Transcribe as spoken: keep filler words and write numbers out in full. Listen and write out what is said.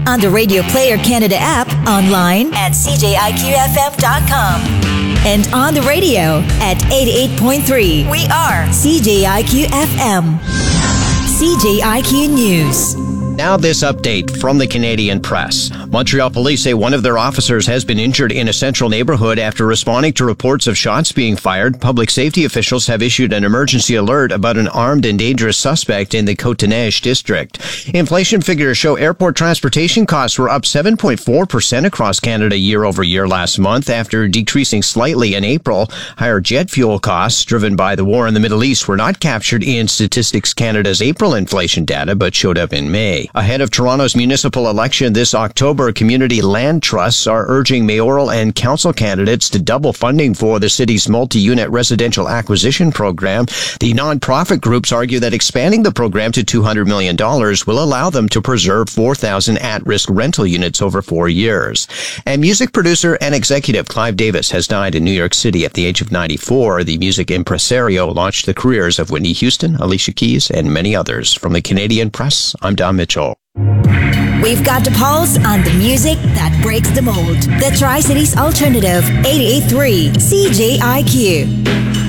on the Radio Player Canada app, online at c j i q f m dot com, and on the radio at eighty-eight point three. We are C J I Q F M. C J I Q News. Now this update from the Canadian Press. Montreal police say one of their officers has been injured in a central neighborhood after responding to reports of shots being fired. Public safety officials have issued an emergency alert about an armed and dangerous suspect in the Côte-des-Neiges district. Inflation figures show airport transportation costs were up seven point four percent across Canada year over year last month after decreasing slightly in April. Higher jet fuel costs driven by the war in the Middle East were not captured in Statistics Canada's April inflation data but showed up in May. Ahead of Toronto's municipal election this October, community land trusts are urging mayoral and council candidates to double funding for the city's multi-unit residential acquisition program. The nonprofit groups argue that expanding the program to two hundred million dollars will allow them to preserve four thousand at-risk rental units over four years. And music producer and executive Clive Davis has died in New York City at the age of ninety-four. The music impresario launched the careers of Whitney Houston, Alicia Keys, and many others. From the Canadian Press, I'm Don Mitchell. We've got the pulse on the music that breaks the mold. The Tri-Cities Alternative, eighty-eight point three C J I Q.